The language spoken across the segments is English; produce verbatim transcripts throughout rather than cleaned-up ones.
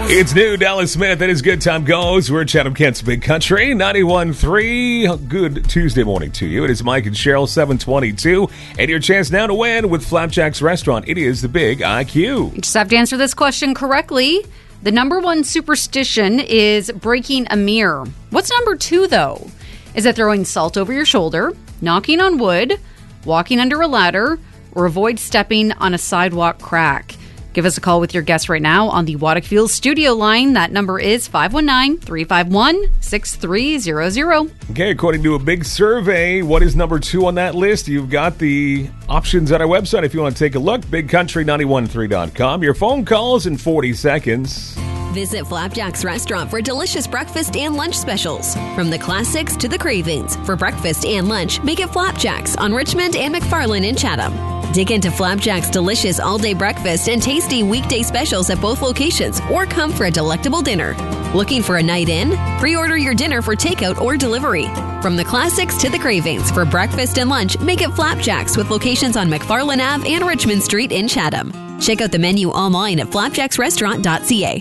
It's new, Dallas Smith. That is Good Time Goes. We're at Chatham, Kent's Big Country, ninety-one point three. Good Tuesday morning to you. It is Mike and Cheryl, seven twenty-two. And your chance now to win with Flapjack's Restaurant. It is the Big I Q. You just have to answer this question correctly. The number one superstition is breaking a mirror. What's number two, though? Is it throwing salt over your shoulder, knocking on wood, walking under a ladder, or avoid stepping on a sidewalk crack? Give us a call with your guess right now on the Waddick Fuel studio line. That number is five one nine, three five one, six three zero zero. Okay, according to a big survey, what is number two on that list? You've got the options at our website if you want to take a look, big country nine one three dot com. Your phone calls in forty seconds. Visit Flapjack's Restaurant for delicious breakfast and lunch specials. From the classics to the cravings. For breakfast and lunch, make it Flapjack's on Richmond and McFarland in Chatham. Dig into Flapjack's delicious all-day breakfast and tasty weekday specials at both locations, or come for a delectable dinner. Looking for a night in? Pre-order your dinner for takeout or delivery. From the classics to the cravings. For breakfast and lunch, make it Flapjack's with locations on McFarland Avenue and Richmond Street in Chatham. Check out the menu online at flapjacks restaurant dot c a.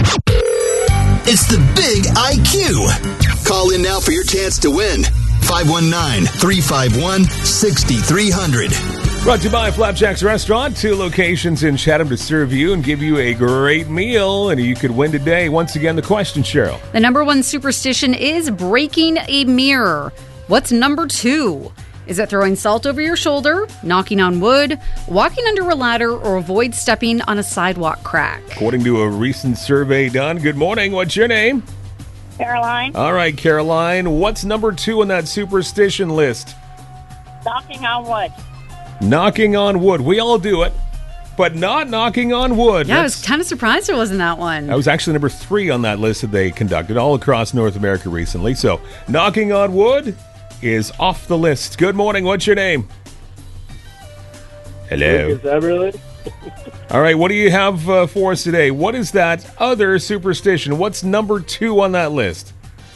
It's the Big I Q. Call in now for your chance to win. five one nine, three five one, six three zero zero. Brought to you by Flapjack's Restaurant. Two locations in Chatham to serve you and give you a great meal. And you could win today. Once again, the question, Cheryl. The number one superstition is breaking a mirror. What's number two? Is it throwing salt over your shoulder, knocking on wood, walking under a ladder, or avoid stepping on a sidewalk crack? According to a recent survey done. Good morning. What's your name? Caroline. All right, Caroline. What's number two on that superstition list? Knocking on wood. Knocking on wood. We all do it, but not knocking on wood. Yeah, That's, I was kind of surprised it wasn't that one. that was actually number three on that list that they conducted all across North America recently. So knocking on wood is off the list. Good morning. What's your name? Hello. Lucas Everly. All right. What do you have uh, for us today? What is that other superstition? What's number two on that list?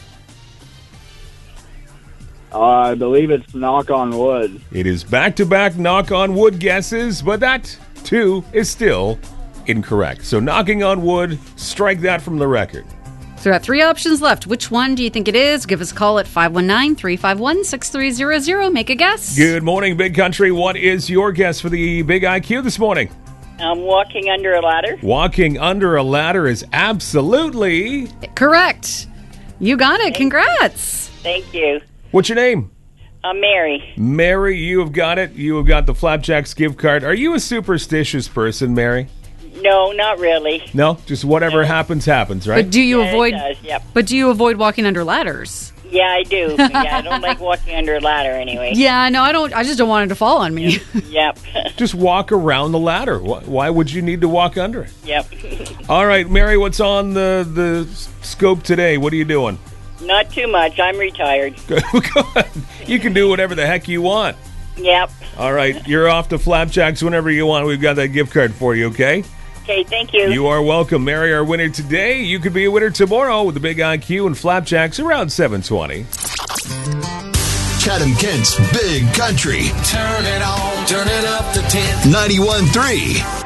Uh, I believe it's knock on wood. It is back-to-back knock on wood guesses, but that, too, is still incorrect. So knocking on wood, strike that from the record. So we got three options left. Which one do you think it is? Give us a call at five one nine, three five one, six three zero zero. Make a guess. Good morning, Big Country. What is your guess for the Big I Q this morning? I'm walking under a ladder. Walking under a ladder is absolutely Correct. You got it. Congrats. Thank you. What's your name? I'm Mary. Mary, you have got it. You have got the Flapjacks gift card. Are you a superstitious person, Mary? No, not really. No? Just whatever No. happens, happens, right? But do you Yeah, it avoid does, yep. But do you avoid walking under ladders? Yeah, I do. Yeah, I don't like walking under a ladder anyway. Yeah, no, I don't. I just don't want it to fall on me. Yep. Just walk around the ladder. Wh- Why would you need to walk under it? Yep. All right, Mary, what's on the, the scope today? What are you doing? Not too much. I'm retired. Good. You can do whatever the heck you want. Yep. All right, you're off to Flapjacks whenever you want. We've got that gift card for you, okay? Okay, thank you. You are welcome. Mary, our winner today. You could be a winner tomorrow with the Big I Q and Flapjacks around seven twenty. Chatham Kent's Big Country. Turn it on, turn it up to ten. ninety-one point three